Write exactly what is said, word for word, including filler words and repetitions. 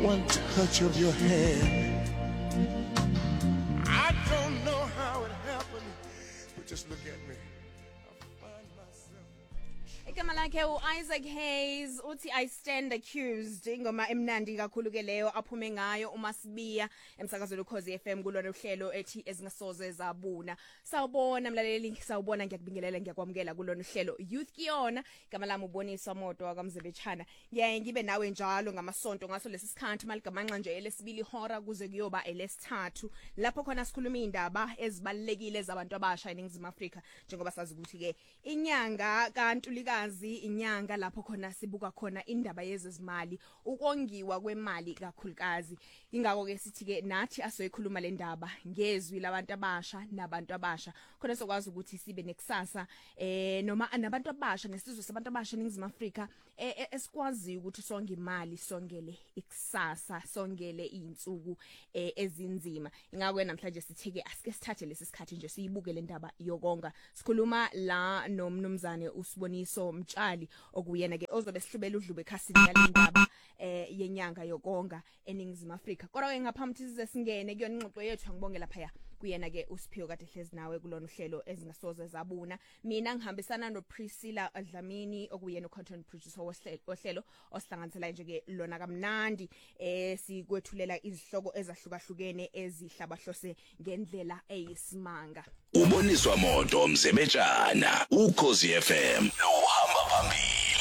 one touch of your hand. I don't know how it happened, but just look at me. I find myself. Igama lakhe uIsaac Hayes uthi I stand accused ingoma emnandi kakhulu ke leyo aphume ngayo uMasibiya emsakazweni ukhozi F M kulona uhlelo ethi ezingasoze zabuna. Sawubona mlaleli, sawubona, ngiyakubingelela, ngiyakwamukela kulona uhlelo Youth Kiyona. Igama lami uBoniswa Moto wakamzebechana. Ngiyaye ngibe nawe njalo ngamasonto ngaso lesi sikhathi maligamanqa nje elesibili ihora kuze kuyoba elesithathu lapho khona sikhuluma indaba ezibalekile zabantu abasha eNingizimu Afrika, njengoba sazi ukuthi ke inyanga kaNtulikazi inyanga lapho khona sibuka khona indaba yezezimali, ukongiwa kwemali kakhulukazi. Ingakho ke sithi ke nathi asoyikhuluma le ndaba ngezwi labantu abasha nabantu abasha khona sokwazi ukuthi sibe nekusasa eh noma nabantu abasha nesizwe sabantu abasha eNingizimu Afrika eh, esikwazi ukuthi sonke imali, songele ikusasa, songele izinsuku eh, ezinzima. Ingakho namhlanje sithi ke asike sithathe lesi sikhathi nje siyibuke le ndaba yokonga. Sikhuluma la nomnumzane uSiboniso Mtshali okuyena ke ozobe sihlubela udlube ekhasini yale ndaba eh yenyanga yokonga eNingizimu Afrika. Kodwa ke ngaphambi size singene kuyona ingxoxo yethu, ngibonge lapha ya kuyena ke uSiphiwe kade hlezi nawe kulona uhlelo ezingasoze zabuna. Mina ngihambisana noPriscilla Dlamini okuyena ucontent producer wohlelo osihlanganisela nje ke lona kamnandi eh sikwethulela izihloko ezahlukahlukene ezihlabahlose ngendlela eyisimanga. Uboniswa Moto Mzebechana ukhozi F M uhamba phambili.